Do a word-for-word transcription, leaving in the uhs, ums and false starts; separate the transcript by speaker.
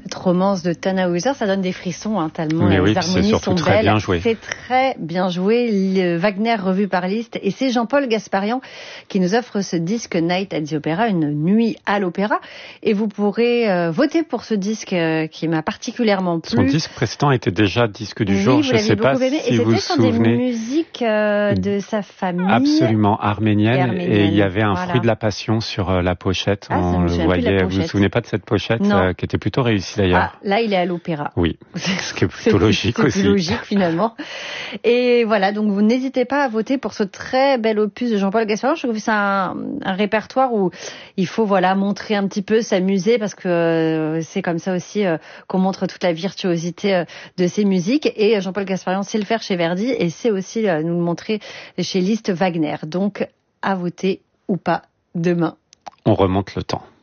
Speaker 1: Cette romance de Tannhäuser, ça donne des frissons, hein, tellement
Speaker 2: Mais
Speaker 1: les
Speaker 2: oui,
Speaker 1: harmonies
Speaker 2: c'est
Speaker 1: sont
Speaker 2: très
Speaker 1: belles.
Speaker 2: bien joué.
Speaker 1: C'est très bien joué. Le Wagner revu par Liszt. Et c'est Jean-Paul Gasparian qui nous offre ce disque Night at the Opera, une nuit à l'opéra. Et vous pourrez euh, voter pour ce disque euh, qui m'a particulièrement plu.
Speaker 2: Son disque précédent était déjà disque du
Speaker 1: oui,
Speaker 2: jour.
Speaker 1: vous
Speaker 2: Je ne
Speaker 1: l'avez
Speaker 2: sais pas
Speaker 1: beaucoup aimé.
Speaker 2: si
Speaker 1: et
Speaker 2: vous vous
Speaker 1: c'était sur
Speaker 2: souvenez.
Speaker 1: des musiques euh, de sa famille.
Speaker 2: Absolument arménienne.
Speaker 1: Et, arménienne.
Speaker 2: Et il y avait un
Speaker 1: voilà.
Speaker 2: fruit de la passion sur euh, la pochette.
Speaker 1: Ah,
Speaker 2: On le voyait. Vous vous souvenez pas de cette pochette euh, qui était plutôt réussie d'ailleurs.
Speaker 1: Ah, là, il est à l'opéra.
Speaker 2: Oui, ce qui est plutôt logique
Speaker 1: c'est
Speaker 2: aussi.
Speaker 1: C'est plus logique finalement. Et voilà, donc vous n'hésitez pas à voter pour ce très bel opus de Jean-Paul Gasparian. Je trouve que c'est un, un répertoire où il faut voilà montrer un petit peu, s'amuser, parce que euh, c'est comme ça aussi euh, qu'on montre toute la virtuosité euh, de ces musiques. Et Jean-Paul Gasparian sait le faire chez Verdi et sait aussi euh, nous le montrer chez Liszt, Wagner. Donc à voter ou pas demain.
Speaker 2: On remonte le temps.